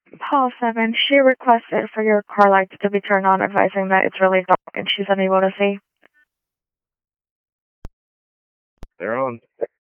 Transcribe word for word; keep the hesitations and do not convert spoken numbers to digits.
Paul seven, she requested for your car lights to be turned on, advising that it's really dark and she's unable to see. They're on.